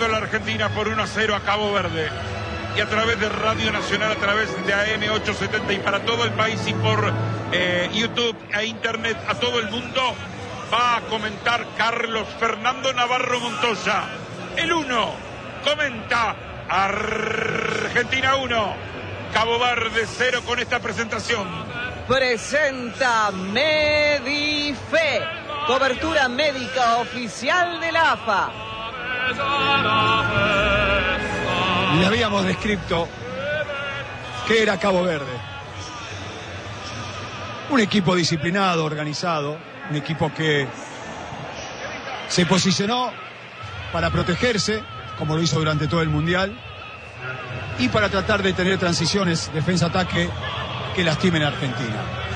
ganando la Argentina por 1-0 a Cabo Verde. Y a través de Radio Nacional, a través de AM870 y para todo el país y por YouTube e Internet a todo el mundo, va a comentar Carlos Fernando Navarro Montoya. El 1 comenta Argentina 1, Cabo Verde 0 con esta presentación. Presenta Medife, cobertura médica oficial de la AFA. Le habíamos descrito qué era Cabo Verde. Un equipo disciplinado, organizado, un equipo que se posicionó para protegerse, como lo hizo durante todo el Mundial, y para tratar de tener transiciones defensa-ataque que lastimen a Argentina.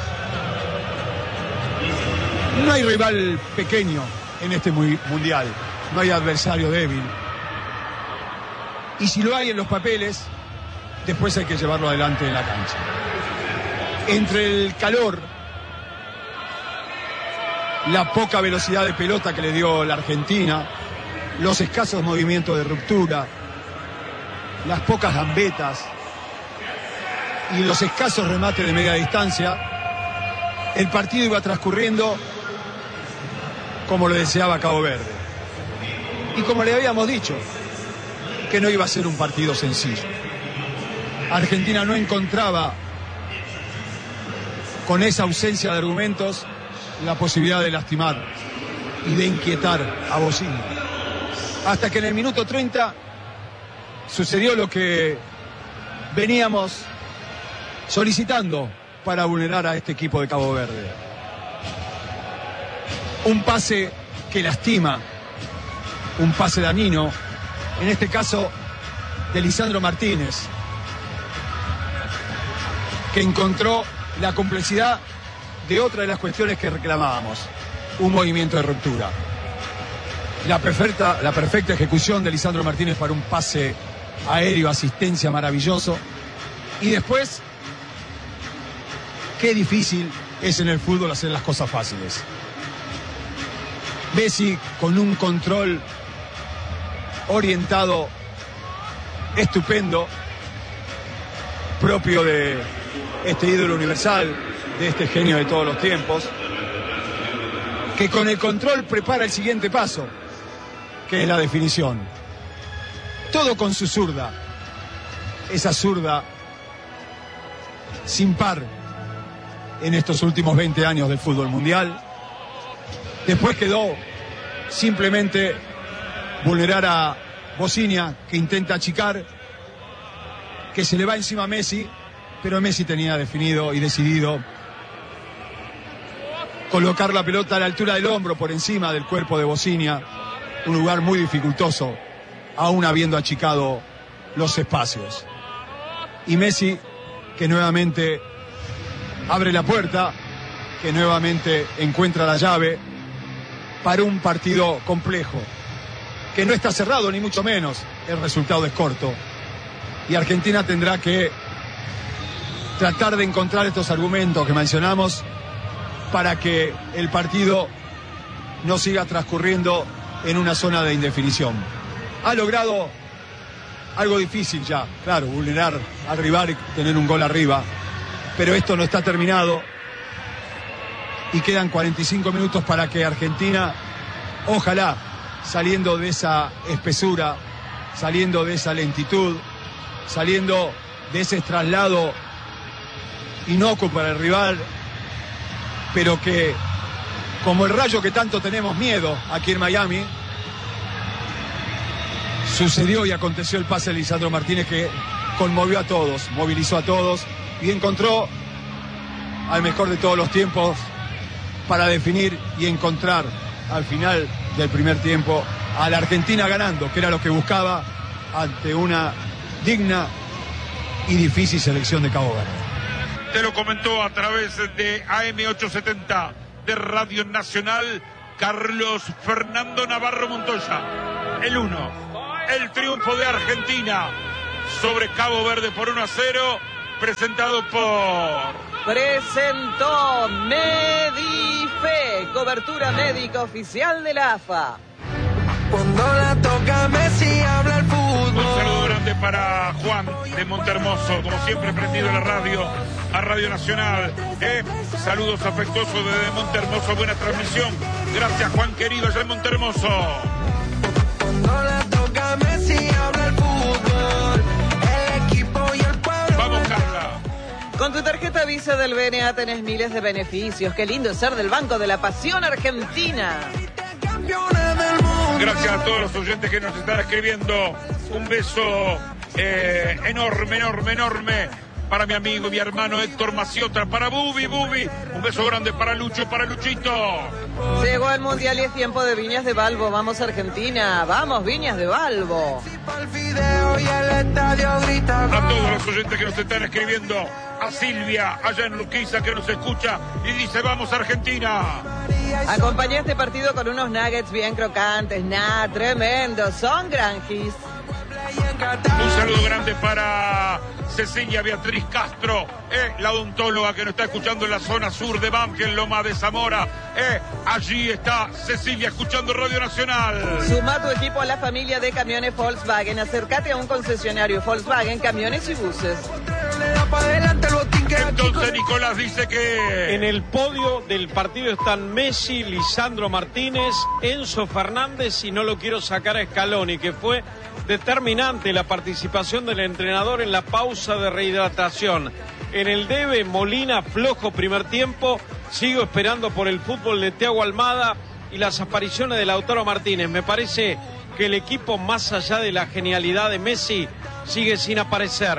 No hay rival pequeño en este Mundial, no hay adversario débil. Y si lo hay en los papeles, después hay que llevarlo adelante en la cancha. Entre el calor, la poca velocidad de pelota que le dio la Argentina, los escasos movimientos de ruptura, las pocas gambetas y los escasos remates de media distancia, el partido iba transcurriendo como lo deseaba Cabo Verde. Y como le habíamos dicho, que no iba a ser un partido sencillo. Argentina no encontraba, con esa ausencia de argumentos, la posibilidad de lastimar y de inquietar a Bosnia. Hasta que en el minuto 30 sucedió lo que veníamos solicitando para vulnerar a este equipo de Cabo Verde. Un pase que lastima, un pase dañino, en este caso de Lisandro Martínez, que encontró la complejidad de otra de las cuestiones que reclamábamos, un movimiento de ruptura. La perfecta ejecución de Lisandro Martínez para un pase aéreo, asistencia maravilloso. Y después, qué difícil es en el fútbol hacer las cosas fáciles. Messi con un control orientado estupendo, propio de este ídolo universal, de este genio de todos los tiempos, que con el control prepara el siguiente paso, que es la definición. Todo con su zurda, esa zurda sin par en estos últimos 20 años del fútbol mundial. Después quedó simplemente vulnerar a Bosnia, que intenta achicar, que se le va encima a Messi, pero Messi tenía definido y decidido colocar la pelota a la altura del hombro, por encima del cuerpo de Bosnia, un lugar muy dificultoso, aún habiendo achicado los espacios. Y Messi, que nuevamente abre la puerta, que nuevamente encuentra la llave para un partido complejo, que no está cerrado ni mucho menos, el resultado es corto. Y Argentina tendrá que tratar de encontrar estos argumentos que mencionamos para que el partido no siga transcurriendo en una zona de indefinición. Ha logrado algo difícil ya, claro, vulnerar al rival y tener un gol arriba, pero esto no está terminado y quedan 45 minutos para que Argentina, ojalá, saliendo de esa espesura, saliendo de esa lentitud, saliendo de ese traslado inocuo para el rival, pero que, como el Rayo que tanto tenemos miedo aquí en Miami, sucedió y aconteció el pase de Lisandro Martínez, que conmovió a todos, movilizó a todos y encontró al mejor de todos los tiempos para definir y encontrar al final del primer tiempo a la Argentina ganando, que era lo que buscaba ante una digna y difícil selección de Cabo Verde. Te lo comentó a través de AM870 de Radio Nacional Carlos Fernando Navarro Montoya. El 1, el triunfo de Argentina sobre Cabo Verde por 1-0, presentado por... Presentó Medife, cobertura médica oficial de la AFA. Cuando la toca Messi para Juan de Montermoso, como siempre prendido la radio, a Radio Nacional. Saludos afectuosos desde Montermoso, buena transmisión. Gracias, Juan querido, allá en Montermoso. Cuando le toca a Messi habla el fútbol, el equipo y el pueblo. Vamos, Carla. Con tu tarjeta Visa del BNA tenés miles de beneficios. Qué lindo ser del Banco de la Pasión Argentina. Gracias a todos los oyentes que nos están escribiendo. Un beso enorme para mi amigo, mi hermano Héctor Maciota, para Bubi. Un beso grande para Lucho, para Luchito. Llegó el Mundial y es tiempo de Viñas de Balbo. Vamos, Argentina. Vamos, Viñas de Balbo. A todos los oyentes que nos están escribiendo. A Silvia, allá en Urquiza, que nos escucha y dice, vamos, Argentina. Acompañé este partido con unos nuggets bien crocantes. Tremendo. Son granjis. Un saludo grande para Cecilia Beatriz Castro, la odontóloga que nos está escuchando en la zona sur de Banque, en Loma de Zamora. Allí está Cecilia escuchando Radio Nacional. Suma tu equipo a la familia de camiones Volkswagen. Acércate a un concesionario Volkswagen, camiones y buses. Entonces Nicolás dice que en el podio del partido están Messi, Lisandro Martínez, Enzo Fernández y no lo quiero sacar a Scaloni, que fue determinante la participación del entrenador en la pausa de rehidratación. En el debe, Molina, flojo primer tiempo. Sigo esperando por el fútbol de Thiago Almada y las apariciones de Lautaro Martínez. Me parece que el equipo, más allá de la genialidad de Messi, sigue sin aparecer.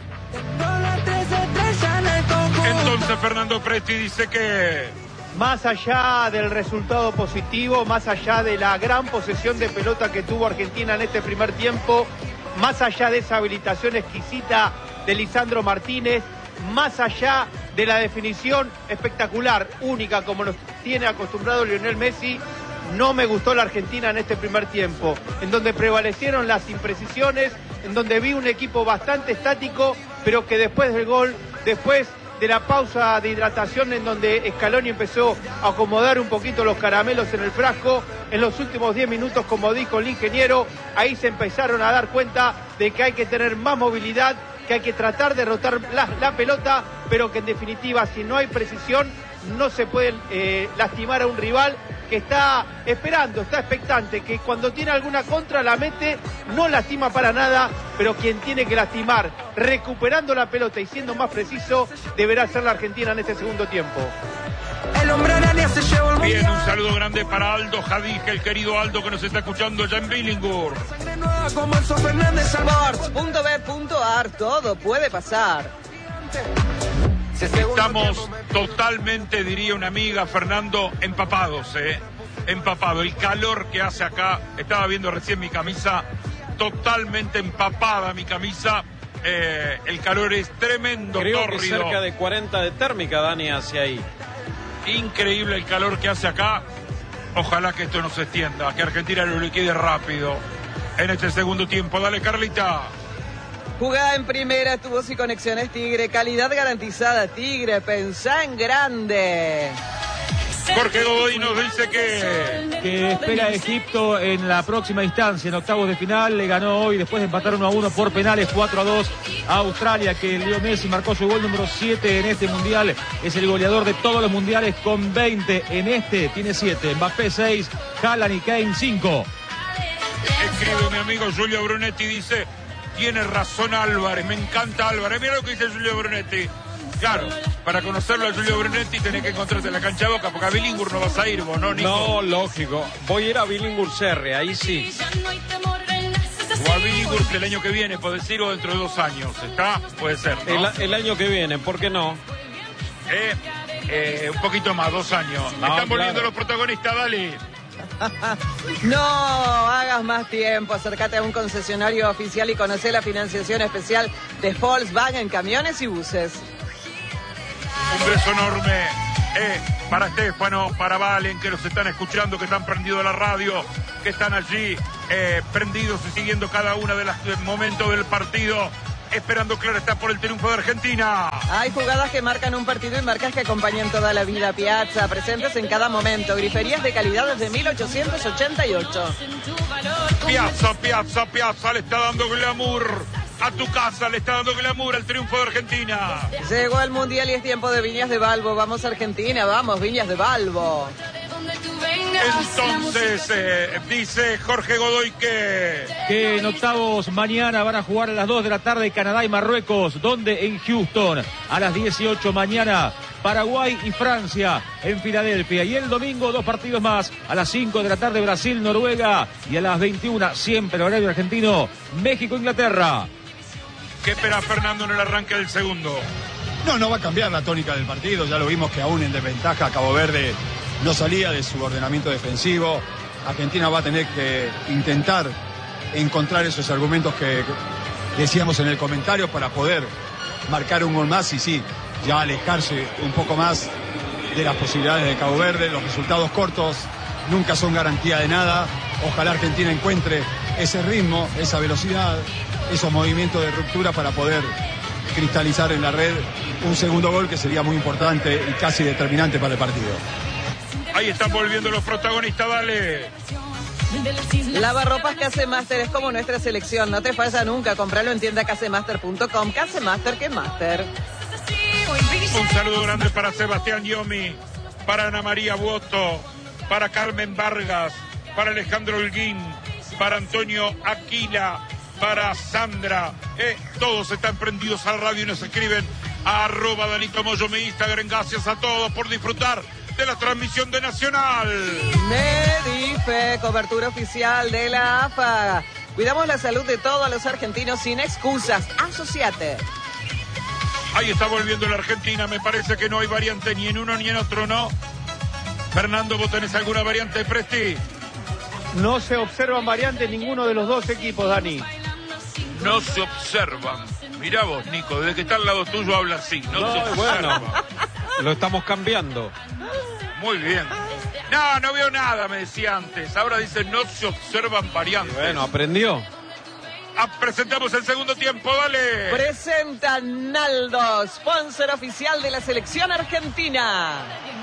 Entonces Fernando Presti dice que más allá del resultado positivo, más allá de la gran posesión de pelota que tuvo Argentina en este primer tiempo, más allá de esa habilitación exquisita de Lisandro Martínez, más allá de la definición espectacular, única como nos tiene acostumbrado Lionel Messi, no me gustó la Argentina en este primer tiempo, en donde prevalecieron las imprecisiones, en donde vi un equipo bastante estático, pero que después del gol, después de la pausa de hidratación en donde Scaloni empezó a acomodar un poquito los caramelos en el frasco, en los últimos 10 minutos, como dijo el ingeniero, ahí se empezaron a dar cuenta de que hay que tener más movilidad, que hay que tratar de rotar la pelota, pero que en definitiva, si no hay precisión, no se puede lastimar a un rival que está esperando, está expectante, que cuando tiene alguna contra la mete, no lastima para nada, pero quien tiene que lastimar, recuperando la pelota y siendo más preciso, deberá ser la Argentina en este segundo tiempo. Bien, un saludo grande para Aldo Jadij, el querido Aldo que nos está escuchando ya en Billingur. Sports.b.ar, todo puede pasar. Estamos totalmente, diría una amiga, Fernando, empapados, empapado. El calor que hace acá, estaba viendo recién mi camisa, totalmente empapada mi camisa. El calor es tremendo, creo tórrido. Que cerca de 40 de térmica, Dani, hacia ahí. Increíble el calor que hace acá. Ojalá que esto no se extienda, que Argentina lo liquide rápido en este segundo tiempo. Dale, Carlita. Jugá en primera, tubos y conexiones Tigre, calidad garantizada Tigre, pensá en grande. Jorge Godoy nos dice que espera a Egipto en la próxima instancia, en octavos de final. Le ganó hoy después de empatar 1-1 por penales, 4-2 a Australia, que Leo Messi marcó su gol número 7 en este mundial. Es el goleador de todos los mundiales con 20. En este tiene 7. Mbappé 6, Haaland y Kane 5. Escribe mi amigo Julio Brunetti, dice: tiene razón Álvarez, me encanta Álvarez. Mira lo que dice Julio Brunetti. Claro, para conocerlo a Julio Brunetti tenés que encontrarte en la cancha de Boca, porque a Billingur no vas a ir vos, ¿no, Nico? No, lógico. Voy a ir a Billingur Cerre, ahí sí. O a Billingur el año que viene, puede decir, o dentro de 2 años. ¿Está? Puede ser, ¿no? El año que viene, ¿por qué no? Un poquito más, 2 años. No, Están volviendo claro. los protagonistas, dale. No hagas más tiempo, acércate a un concesionario oficial y conoce la financiación especial de Volkswagen Camiones y Buses. Un beso enorme para Estefano, para Valen, que nos están escuchando, que están prendidos a la radio, que están allí prendidos y siguiendo cada uno de los momentos del partido, esperando, claro está, por el triunfo de Argentina. Hay jugadas que marcan un partido y marcas que acompañan toda la vida. Piazza, presentes en cada momento. Griferías de calidad desde 1888. Piazza le está dando glamour a tu casa, le está dando glamour al triunfo de Argentina. Llegó el Mundial y es tiempo de Viñas de Balbo. Vamos Argentina, vamos Viñas de Balbo. Entonces, dice Jorge Godoy que en octavos mañana van a jugar a las 2 de la tarde Canadá y Marruecos. ¿Dónde? En Houston. A las 18 mañana Paraguay y Francia en Filadelfia. Y el domingo 2 partidos más. A las 5 de la tarde Brasil, Noruega. Y a las 21, siempre el horario argentino, México, Inglaterra. ¿Qué espera Fernando en el arranque del segundo? No va a cambiar la tónica del partido. Ya lo vimos que aún en desventaja Cabo Verde no salía de su ordenamiento defensivo. Argentina va a tener que intentar encontrar esos argumentos que decíamos en el comentario para poder marcar un gol más y sí, ya alejarse un poco más de las posibilidades de Cabo Verde. Los resultados cortos nunca son garantía de nada. Ojalá Argentina encuentre ese ritmo, esa velocidad, esos movimientos de ruptura para poder cristalizar en la red un segundo gol que sería muy importante y casi determinante para el partido. Ahí están volviendo los protagonistas, dale. Lavarropas Casemaster es como nuestra selección, no te falla nunca. Compralo en tiendacasemaster.com. Casemaster, que Master. Un saludo grande para Sebastián Yomi, para Ana María Boto, para Carmen Vargas, para Alejandro Holguín, para Antonio Aquila, para Sandra. Todos están prendidos a la radio y nos escriben a @Danito Moyo mi Instagram. Gracias a todos por disfrutar de la transmisión de Nacional. Medife, cobertura oficial de la AFA. Cuidamos la salud de todos los argentinos sin excusas. Asociate. Ahí está volviendo la Argentina. Me parece que no hay variante ni en uno ni en otro, ¿no? Fernando, ¿vos tenés alguna variante, Presti? No se observan variantes en ninguno de los dos equipos, Dani. No se observan. Mirá vos, Nico, desde que está al lado tuyo habla así. No se observa. Bueno, lo estamos cambiando. Muy bien. No veo nada, me decía antes. Ahora dice no se observan variantes. Bueno, aprendió. Presentamos el segundo tiempo, dale. Presenta Naldo, sponsor oficial de la selección argentina.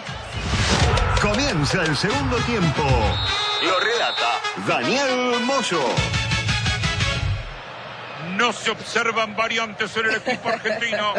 Comienza el segundo tiempo. Lo relata Daniel Moyo. No se observan variantes en el equipo argentino.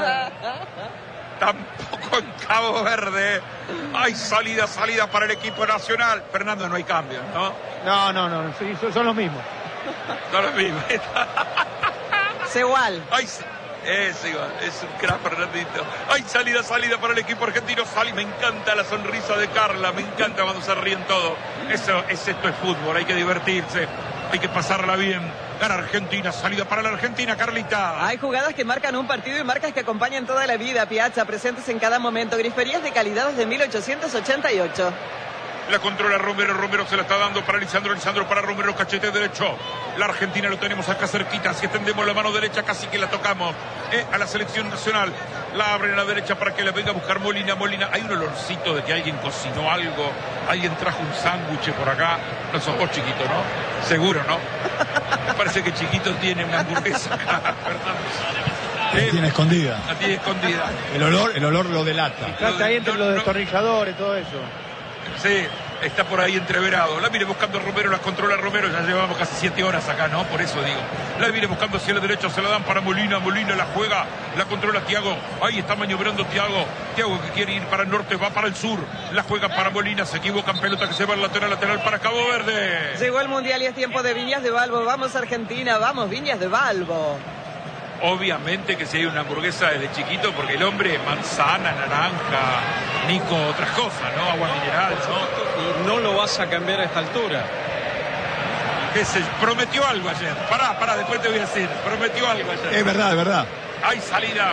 Tampoco en Cabo Verde. Hay salida para el equipo nacional. Fernando, no hay cambios, ¿no? No, sí, son los mismos. Son los mismos. Es igual. Es igual, es un crack, Fernandito. Hay salida para el equipo argentino. Me encanta la sonrisa de Carla, me encanta cuando se ríen todos. Esto es fútbol, hay que divertirse, hay que pasarla bien. Gana Argentina, salida para la Argentina, Carlita. Hay jugadas que marcan un partido y marcas que acompañan toda la vida. Piazza, presentes en cada momento. Griferías de calidad desde 1888. La controla Romero se la está dando para Lisandro para Romero, cachete derecho. La Argentina lo tenemos acá cerquita, si extendemos la mano derecha casi que la tocamos. A la selección nacional, la abren a la derecha para que la venga a buscar Molina. Hay un olorcito de que alguien cocinó algo, alguien trajo un sándwich por acá. No sos vos, Chiquito, ¿no? Seguro, ¿no? Me parece que Chiquito tiene una hamburguesa acá, La tiene escondida. La tiene escondida. El olor lo delata. Está ahí entre los destornilladores, todo eso. Sí, está por ahí entreverado. La viene buscando Romero, la controla Romero. Ya llevamos casi 7 horas acá, ¿no? Por eso digo. La viene buscando hacia la derecha, se la dan para Molina la juega, la controla Thiago. Ahí está maniobrando Thiago que quiere ir para el norte, va para el sur. La juega para Molina, se equivoca en pelota que se va al lateral para Cabo Verde. Llegó el Mundial y es tiempo de Viñas de Balbo. Vamos Argentina, vamos Viñas de Balbo. Obviamente que si hay una hamburguesa desde chiquito, porque el hombre manzana, naranja, Nico, otras cosas, ¿no? Agua mineral, ¿no? Y no lo vas a cambiar a esta altura. Que se prometió algo ayer. Pará, después te voy a decir. Prometió algo ayer. Es verdad. Hay salida.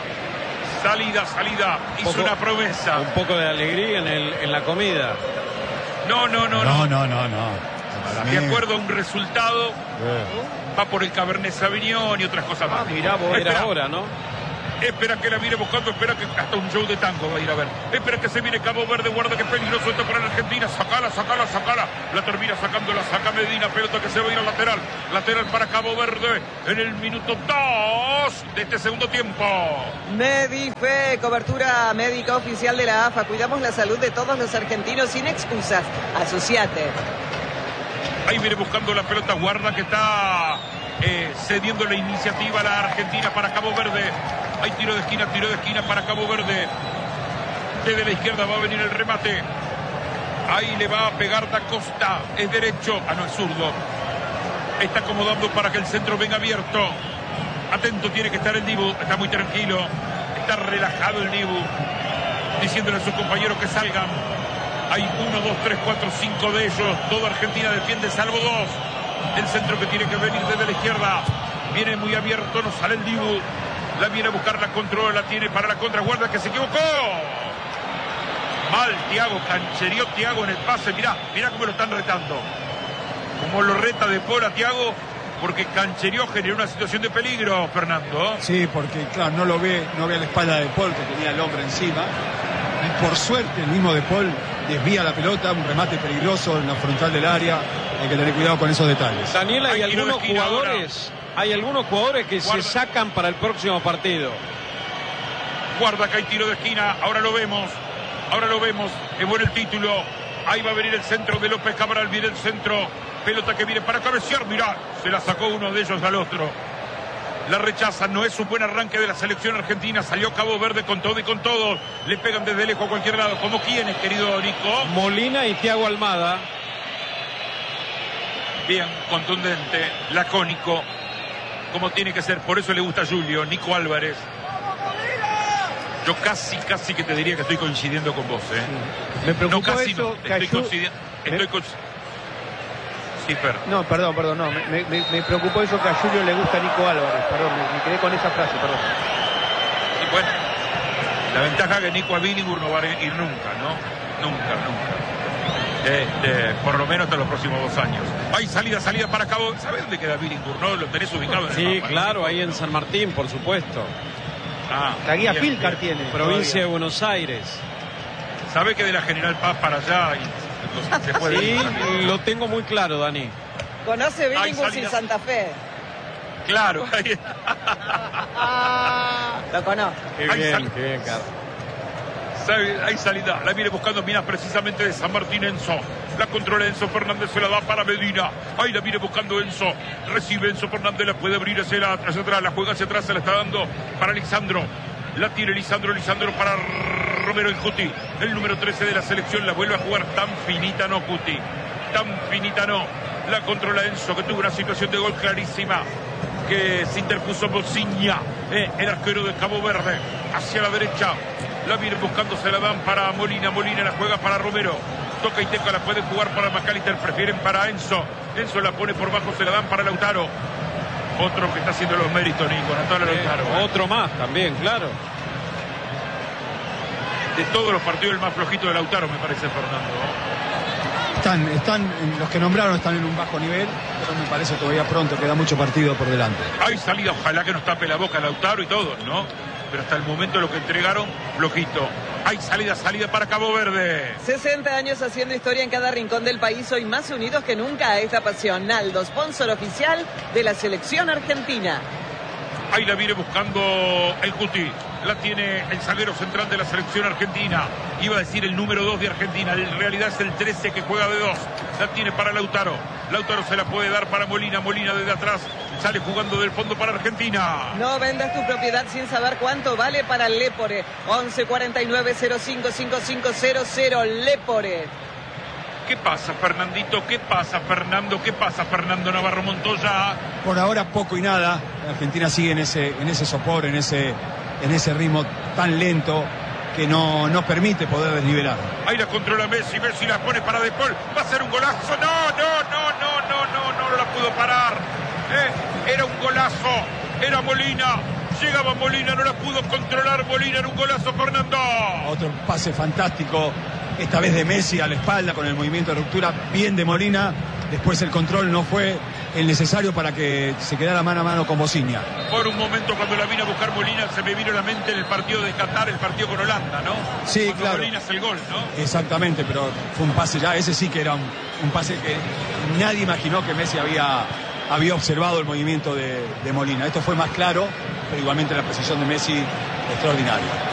Hizo una promesa. Un poco de alegría en la comida. No. Para De mí, acuerdo a un resultado, va por el Cabernet Sauvignon y otras cosas más. Mirá vos, era ahora, ¿no? Espera que la viene buscando, espera que hasta un show de tango va a ir a ver. Espera que se viene Cabo Verde, guarda que peligroso está para la Argentina. Sacala. La termina sacando, la saca Medina, pelota que se va a ir al lateral. Lateral para Cabo Verde en el minuto 2 de este segundo tiempo. Medife, cobertura médica oficial de la AFA. Cuidamos la salud de todos los argentinos sin excusas. Asociate. Ahí viene buscando la pelota, guarda que está cediendo la iniciativa a la Argentina para Cabo Verde. Hay tiro de esquina para Cabo Verde. Desde la izquierda va a venir el remate. Ahí le va a pegar Da Costa. Es derecho. No, es zurdo. Está acomodando para que el centro venga abierto. Atento tiene que estar el Dibu. Está muy tranquilo. Está relajado el Dibu, diciéndole a sus compañeros que salgan. Hay 1, 2, 3, 4, 5 de ellos. Toda Argentina defiende, salvo 2. El centro que tiene que venir desde la izquierda. Viene muy abierto, no sale el Dibu. La viene a buscar, la controla, la tiene para la contra. Guarda que se equivocó. Mal Thiago, canchereó Thiago en el pase. Mirá cómo lo están retando. Como lo reta de Paul a Thiago, porque canchereó, generó una situación de peligro, Fernando. Sí, porque claro, no ve a la espalda de Paul, que tenía el hombre encima. Y por suerte el mismo de Paul desvía la pelota, un remate peligroso en la frontal del área. Hay que tener cuidado con esos detalles. Daniel, hay algunos jugadores que se sacan para el próximo partido. Guarda que hay tiro de esquina, ahora lo vemos, es bueno el título. Ahí va a venir el centro de López Cabral, viene el centro, pelota que viene para cabecear, mirá, se la sacó uno de ellos al otro. La rechaza, no es un buen arranque de la selección argentina. Salió Cabo Verde con todo y con todo. Le pegan desde lejos a cualquier lado. ¿Como quiénes, querido Nico? Molina y Thiago Almada. Bien, contundente, lacónico, como tiene que ser. Por eso le gusta a Julio, Nico Álvarez. Yo casi que te diría que estoy coincidiendo con vos, ¿eh? Me preocupó no, casi eso, no. Estoy coincidiendo. Sí, Fer. No, perdón, no. Me preocupó eso que a Julio le gusta a Nico Álvarez. Perdón, me quedé con esa frase, perdón. Y bueno, la ventaja es que Nico a Billingur no va a ir nunca, ¿no? Nunca. Por lo menos hasta los próximos 2 años. Hay salida para Cabo. ¿Sabes dónde queda Billingur, no? Lo tenés ubicado en sí, el mapa. Claro, ahí en San Martín, por supuesto. La guía bien, Filcar bien. tiene. Provincia de Buenos Aires. ¿Sabe que de la General Paz para allá se puede Sí, ir? lo tengo muy claro, Dani. Conoce Billingham sin Santa Fe. Claro. Lo conozco. Qué bien, Carlos. Hay salida, la viene buscando Minas precisamente de San Martín. Enzo, la controla Enzo Fernández, se la da para Medina. Ahí la viene buscando Enzo, recibe Enzo Fernández, la puede abrir hacia atrás, la juega hacia atrás, se la está dando para Lisandro. La tiene Lisandro para Romero y Cuti, el número 13 de la selección. La vuelve a jugar. Tan finita no, Cuti, tan finita no. La controla Enzo, que tuvo una situación de gol clarísima, que se interpuso Bociña, el arquero de Cabo Verde, hacia la derecha. La viene buscando, se la dan para Molina la juega para Romero. Toca y Teca, la puede jugar para McAllister, prefieren para Enzo. Enzo la pone por bajo, se la dan para Lautaro. Otro que está haciendo los méritos, Nico, Natalia Lautaro. Otro más también, claro. De todos los partidos, el más flojito de Lautaro, me parece, Fernando. Están, los que nombraron están en un bajo nivel, pero me parece todavía pronto, queda mucho partido por delante. Hay salida, ojalá que nos tape la boca Lautaro y todos, ¿no? Pero hasta el momento lo que entregaron, flojito. Hay salida para Cabo Verde. 60 años haciendo historia en cada rincón del país, hoy más unidos que nunca a esta pasión. Naldo, sponsor oficial de la selección argentina. Ahí la viene buscando el Cuti. La tiene el zaguero central de la selección argentina. Iba a decir el número 2 de Argentina. En realidad es el 13 que juega de 2. La tiene para Lautaro. Lautaro se la puede dar para Molina. Molina desde atrás sale jugando del fondo para Argentina. No vendas tu propiedad sin saber cuánto vale para Lepore. 11 49 05 5500 Lepore. ¿Qué pasa, Fernandito? ¿Qué pasa, Fernando? ¿Qué pasa, Fernando Navarro Montoya? Por ahora poco y nada. Argentina sigue en ese sopor, en ese ritmo tan lento que no permite poder desnivelar. Ahí la controla Messi la pone para De Paul. Va a ser un golazo. No la pudo parar. Era un golazo. Era Molina. Llegaba Molina, no la pudo controlar Molina. Era un golazo, Fernando. Otro pase fantástico, esta vez de Messi a la espalda con el movimiento de ruptura, bien de Molina. Después el control no fue el necesario para que se quedara mano a mano con Bociña. Por un momento, cuando la vino a buscar Molina, se me vino a la mente en el partido de Qatar, el partido con Holanda, ¿no? Sí, cuando claro. Molina hace el gol, ¿no? Exactamente, pero fue un pase ya, ese sí que era un pase que nadie imaginó que Messi había observado el movimiento de Molina. Esto fue más claro, pero igualmente la precisión de Messi extraordinaria.